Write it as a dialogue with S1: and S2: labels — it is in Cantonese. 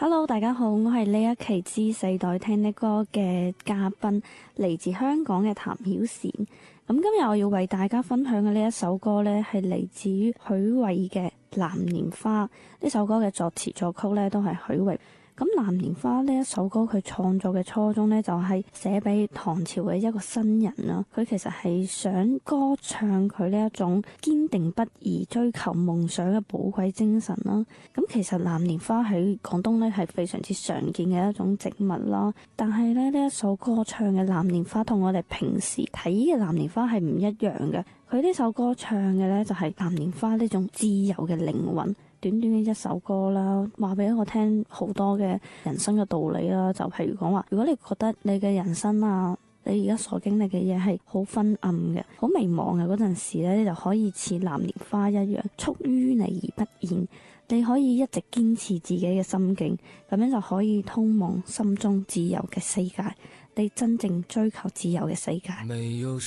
S1: Hello，大家好，我係呢一期知世代聽的歌嘅嘉賓，嚟自香港嘅譚曉善。咁今日我要為大家分享嘅呢一首歌呢，係嚟自於許瑋嘅《藍蓮花》。呢首歌嘅作詞作曲呢，都係許瑋。咁《藍蓮花》呢一首歌，佢創作嘅初衷呢，就係寫俾唐朝嘅一個新人啦。佢其實係想歌唱佢呢一種堅定不移追求夢想嘅寶貴精神啦。咁其實藍蓮花喺廣東呢係非常之常見嘅一種植物啦。但係呢一首歌唱嘅藍蓮花同我哋平時睇嘅藍蓮花係唔一樣嘅。佢呢首歌唱嘅呢，就係藍蓮花呢種自由嘅靈魂。短短嘅一首歌啦，話俾我聽好多嘅人生嘅道理啦。就譬如講話，如果你覺得你嘅人生啊，你而家所經歷嘅嘢係好昏暗嘅、好迷茫嘅嗰陣時咧，你就可以似藍蓮花一樣，束於你而不現。你可以一直堅持自己嘅心境，咁樣就可以通往心中自由嘅世界。你真正追求自由嘅世界。